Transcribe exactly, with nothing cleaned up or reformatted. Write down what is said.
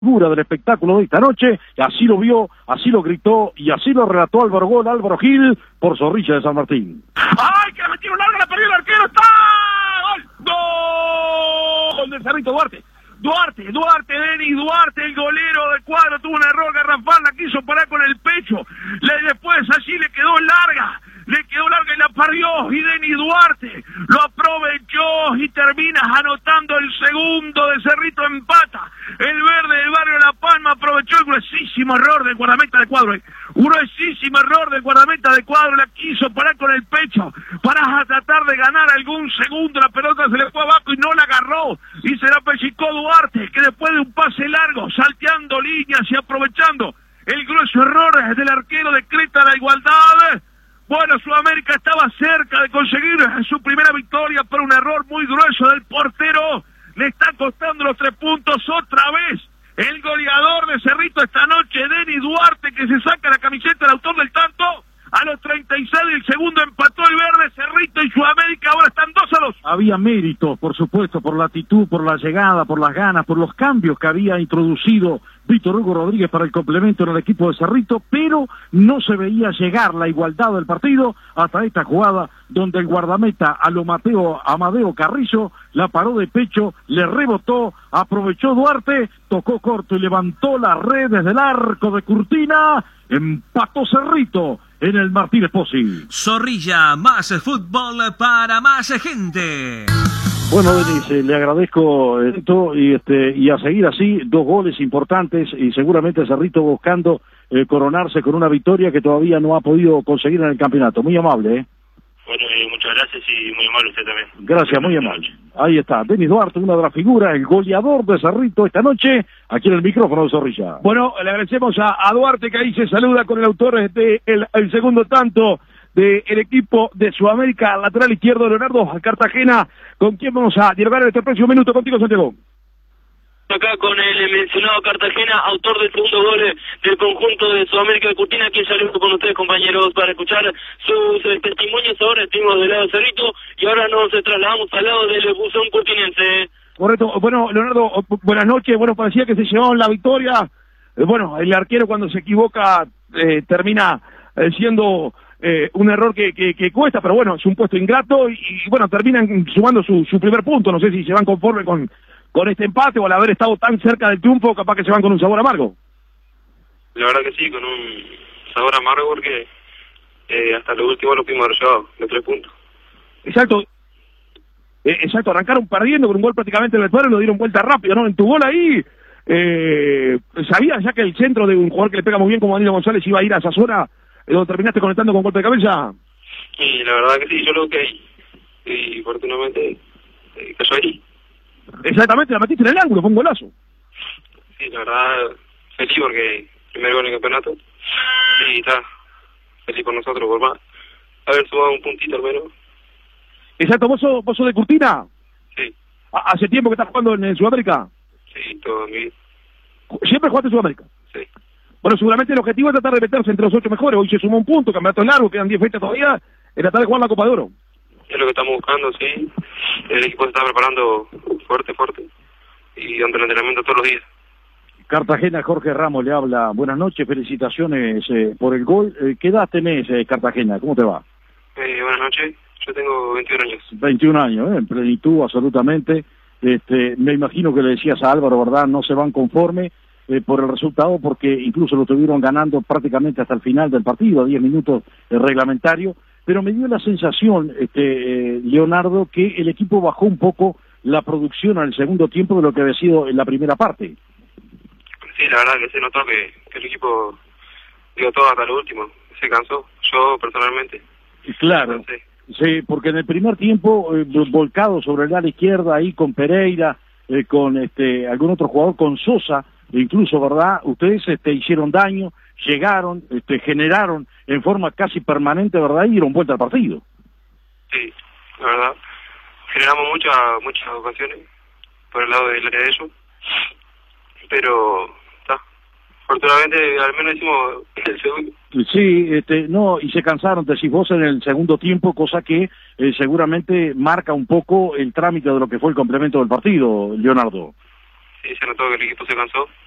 Figura del espectáculo de esta noche, y así lo vio, así lo gritó y así lo relató Álvaro Gol, Álvaro Gil, por Zorrilla de San Martín. ¡Ay, que la metieron larga, la perdió el arquero! ¡Está! ¡Gol! ¡Gol de Cerrito Duarte! Duarte, Duarte, Denis Duarte, el golero de Cuadro, tuvo un error garrafal, la quiso parar con el pecho, le, después allí le quedó larga, le quedó larga y la perdió, y Denis Duarte lo aprovechó y termina anotando el segundo de Cerrito, empata. El verde del barrio La Palma aprovechó el gruesísimo error del guardameta de Cuadro, eh. un gruesísimo error del guardameta de Cuadro, la quiso parar con el pecho para tratar de ganar algún segundo, la pelota se le fue abajo y no la agarró, y se la pellizcó Duarte, que después de un pase largo, salteando líneas y aprovechando el grueso error del arquero, decreta la igualdad. Bueno, Sudamérica estaba cerca de conseguir su primera victoria, pero un error muy grueso del portero le está costando los tres puntos otra vez. El goleador de Cerrito esta noche, Denis Duarte, que se saca la camiseta, el autor del tanto, a los treinta y seis del segundo empató el verde. Cerrito y Sudamérica ahora están dos a dos. Había méritos, por supuesto, por la actitud, por la llegada, por las ganas, por los cambios que había introducido Víctor Hugo Rodríguez para el complemento en el equipo de Cerrito, pero no se veía llegar la igualdad del partido hasta esta jugada donde el guardameta a lo Mateo Amadeo Carrizo la paró de pecho, le rebotó, aprovechó Duarte, tocó corto y levantó la red desde el arco de Curtina, empató Cerrito en el Martínez Pozzi. Zorrilla, más fútbol para más gente. Bueno, Denis, eh, le agradezco esto y este y a seguir así, dos goles importantes y seguramente Cerrito buscando eh, coronarse con una victoria que todavía no ha podido conseguir en el campeonato. Muy amable, ¿eh? Bueno, eh, muchas gracias y muy amable usted también. Gracias, muy amable. Ahí está, Denis Duarte, una de las figuras, el goleador de Cerrito esta noche, aquí en el micrófono de Zorrilla. Bueno, le agradecemos a, a Duarte, que ahí se saluda con el autor de el, el segundo tanto del equipo de Sudamérica, lateral izquierdo Leonardo Cartagena, con quien vamos a dialogar en este próximo minuto. Contigo, Santiago. Acá con el mencionado Cartagena, autor del segundo gol del conjunto de Sudamérica de Curtina, quien saludo con ustedes, compañeros, para escuchar sus eh, testimonios. Ahora estuvimos del lado de Cerrito y ahora nos trasladamos al lado del buzón curtinense. Correcto. Bueno, Leonardo, buenas noches. Bueno, parecía que se llevaban la victoria. Eh, bueno, el arquero cuando se equivoca eh, termina eh, siendo eh, un error que, que, que cuesta, pero bueno, es un puesto ingrato y, y bueno, terminan sumando su, su primer punto. No sé si se van conforme con, con este empate o al haber estado tan cerca del triunfo, capaz que se van con un sabor amargo. La verdad que sí, con un sabor amargo porque eh, hasta lo último lo pudimos haber llevado, los tres puntos. Exacto. Eh, exacto, arrancaron perdiendo con un gol prácticamente en el cuadro y lo dieron vuelta rápido, ¿no? En tu gol ahí, eh, sabías ya que el centro de un jugador que le pega muy bien como Danilo González iba a ir a esa zona, eh, donde terminaste conectando con golpe de cabeza. Sí, la verdad que sí, yo lo que y afortunadamente eh, cayó ahí. Exactamente, la metiste en el ángulo, fue un golazo. Sí, la verdad, feliz porque primer gol en el campeonato. Sí, está feliz por nosotros, por más haber sumado un puntito al menos. Exacto, ¿vos sos, vos sos de Curtina? Sí. ¿Hace tiempo que estás jugando en, en Sudamérica? Sí, todo mi vida. ¿Siempre jugaste en Sudamérica? Sí. Bueno, seguramente el objetivo es tratar de meterse entre los ocho mejores. Hoy se sumó un punto, campeonato largo, quedan diez fechas todavía, es tratar de jugar la Copa de Oro. Es lo que estamos buscando, sí. El equipo se está preparando fuerte, fuerte. Y dando el entrenamiento todos los días. Cartagena, Jorge Ramos le habla. Buenas noches, felicitaciones eh, por el gol. Eh, ¿Qué edad tenés, eh, Cartagena? ¿Cómo te va? Eh, buenas noches, yo tengo veintiún años. veintiún años, ¿eh? En plenitud, absolutamente. Este, me imagino que le decías a Álvaro, ¿verdad? No se van conforme eh, por el resultado, porque incluso lo tuvieron ganando prácticamente hasta el final del partido, a diez minutos de reglamentario. Pero me dio la sensación, este, eh, Leonardo, que el equipo bajó un poco la producción en el segundo tiempo de lo que había sido en la primera parte. Sí, la verdad que se notó que, que el equipo dio todo hasta lo último, se cansó, yo personalmente. Claro, sí, porque en el primer tiempo, eh, volcado sobre el ala izquierda, ahí con Pereira, eh, con este algún otro jugador, con Sosa, incluso, ¿verdad? Ustedes este, hicieron daño, llegaron, este, generaron en forma casi permanente, ¿verdad? Y dieron vuelta al partido. Sí, la verdad. Generamos muchas muchas ocasiones por el lado del área de ellos, pero está. Afortunadamente, al menos hicimos el segundo. Sí, este, no, y se cansaron, decís vos, en el segundo tiempo, cosa que eh, seguramente marca un poco el trámite de lo que fue el complemento del partido, Leonardo. Sí, se notó que el equipo se cansó.